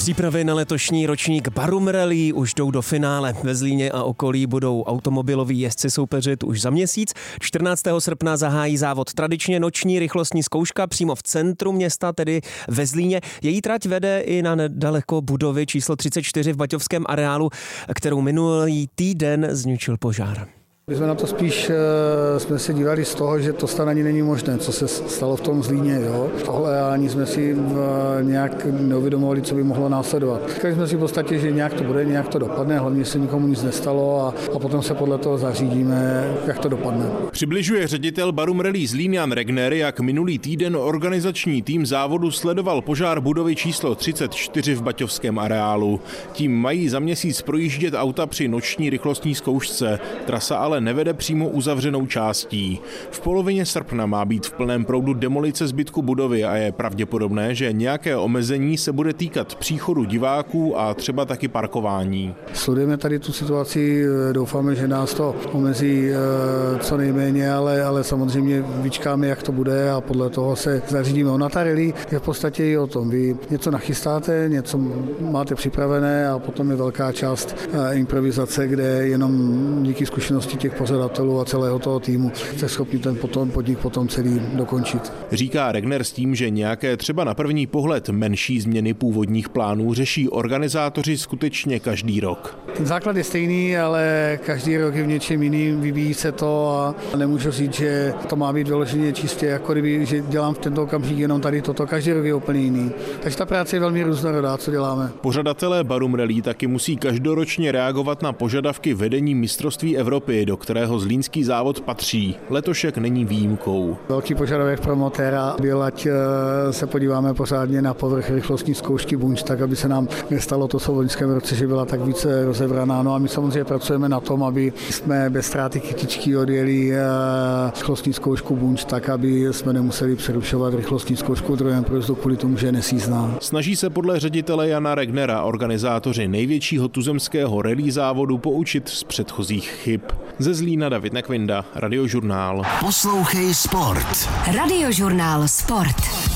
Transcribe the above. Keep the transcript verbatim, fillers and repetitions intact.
Přípravy na letošní ročník Barum Rally už jdou do finále. Ve Zlíně a okolí budou automobiloví jezdci soupeřit už za měsíc. čtrnáctého srpna zahájí závod tradičně noční rychlostní zkouška přímo v centru města, tedy ve Zlíně. Její trať vede i na nedaleko budovy číslo třicet čtyři v baťovském areálu, kterou minulý týden zničil požár. My jsme na to spíš jsme se dívali z toho, že to snad ani není možné, co se stalo v tom Zlíně. Jo? Tohle ani jsme si nějak neuvědomovali, co by mohlo následovat. Říkali jsme si v podstatě, že nějak to bude, nějak to dopadne, hlavně se nikomu nic nestalo a, a potom se podle toho zařídíme, jak to dopadne. Přibližuje ředitel Barum Rally Zlín Jan Regner, jak minulý týden organizační tým závodu sledoval požár budovy číslo třicet čtyři v baťovském areálu. Tím mají za měsíc projíždět auta při noční rychlostní zkoušce. Trasa ale nevede přímo uzavřenou částí. V polovině srpna má být v plném proudu demolice zbytku budovy a je pravděpodobné, že nějaké omezení se bude týkat příchodu diváků a třeba taky parkování. Sledujeme tady tu situaci, doufáme, že nás to omezí co nejméně, ale, ale samozřejmě vyčkáme, jak to bude a podle toho se zařídíme. Ona ta rally je v podstatě i o tom. Vy něco nachystáte, něco máte připravené a potom je velká část improvizace, kde jenom díky zkušenosti těch pořadatelů a celého toho týmu jste schopni ten potom, podnik potom celý dokončit. Říká Regner s tím, že nějaké třeba na první pohled menší změny původních plánů řeší organizátoři skutečně každý rok. Ten základ je stejný, ale každý rok je v něčem jiným, vyvíjí se to a nemůžu říct, že to má být vyloženě čistě, jako kdyby, že dělám v tento okamžik jenom tady toto, každý rok je úplně jiný. Takže ta práce je velmi různorodá, co děláme. Pořadatelé Barum Rally taky musí každoročně reagovat na požadavky vedení mistrovství Evropy, do kterého zlínský závod patří. Letošek není výjimkou. Velký požadavek promotéra byl, ať se podíváme pořádně na povrch rychlostní zkoušky Bunč, tak aby se nám nestalo to, co v loňském roce, že byla tak více rozebraná. No a my samozřejmě pracujeme na tom, aby jsme bez ztráty kytičky odjeli rychlostní zkoušku Bunč, tak aby jsme nemuseli přerušovat rychlostní zkoušku v druhém průjezdu kvůli tomu, že je nesízná. Snaží se podle ředitele Jana Regnera organizátoři největšího tuzemského rally závodu poučit z předchozích chyb. Ze Zlína David Nekvinda, Radiožurnál. Poslouchej sport. Radiožurnál Sport.